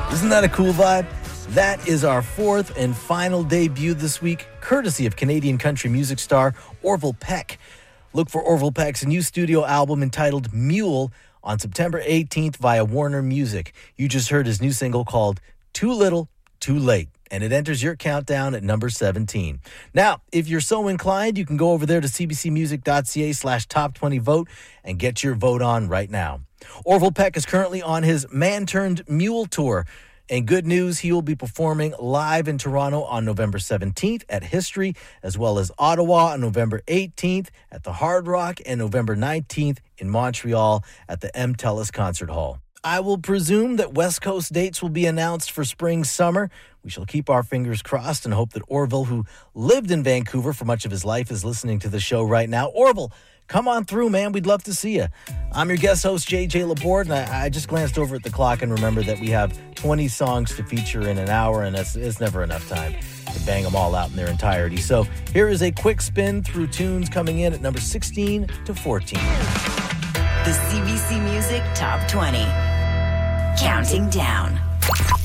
Isn't that a cool vibe? That is our fourth and final debut this week, courtesy of Canadian country music star Orville Peck. Look for Orville Peck's new studio album entitled Mule on September 18th via Warner Music. You just heard his new single called Too Little, Too Late, and it enters your countdown at number 17. Now, if you're so inclined, you can go over there to cbcmusic.ca/top20vote and get your vote on right now. Orville Peck is currently on his Man-Turned-Mule tour. And good news, he will be performing live in Toronto on November 17th at History, as well as Ottawa on November 18th at the Hard Rock and November 19th in Montreal at the M. Telus Concert Hall. I will presume that West Coast dates will be announced for spring, summer. We shall keep our fingers crossed and hope that Orville, who lived in Vancouver for much of his life, is listening to the show right now. Orville, come on through, man. We'd love to see you. I'm your guest host, JJ Laborde, and I just glanced over at the clock and remembered that we have 20 songs to feature in an hour, and it's never enough time to bang them all out in their entirety. So here is a quick spin through tunes coming in at number 16 to 14. The CBC Music Top 20. Counting down.